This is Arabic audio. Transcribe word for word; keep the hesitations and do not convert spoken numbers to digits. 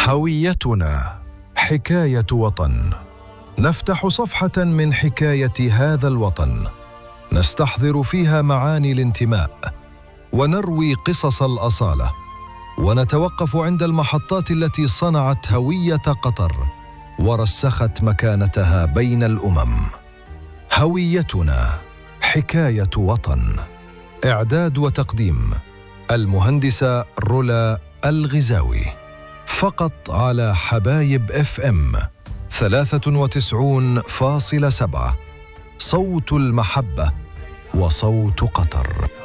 هويتنا حكاية وطن. نفتح صفحة من حكاية هذا الوطن، نستحضر فيها معاني الانتماء، ونروي قصص الأصالة، ونتوقف عند المحطات التي صنعت هوية قطر ورسخت مكانتها بين الأمم. هويتنا حكاية وطن. إعداد وتقديم المهندسة رولا الغزاوي. فقط على حبايب اف ام ثلاثة وتسعين فاصلة سبعة، صوت المحبة وصوت قطر.